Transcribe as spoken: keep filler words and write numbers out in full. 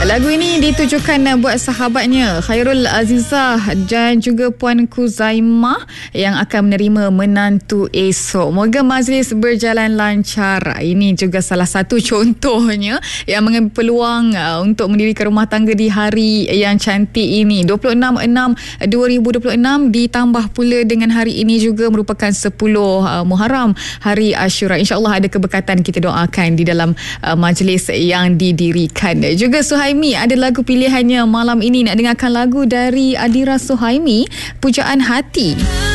Lagu ini ditujukan buat sahabatnya Khairul Azizah dan juga Puan Kuzaimah yang akan menerima menantu esok. Moga majlis berjalan lancar. Ini juga salah satu contohnya yang mengambil peluang untuk mendirikan rumah tangga di hari yang cantik ini. dua puluh enam enam dua ribu dua puluh enam ditambah pula dengan hari ini juga merupakan sepuluh Muharram, hari Ashura. InsyaAllah ada keberkatan kita doakan di dalam majlis yang didirikan. Juga Suhaimi ada lagu pilihannya malam ini. Nak dengarkan lagu dari Adira Suhaimi, Pujaan Hati.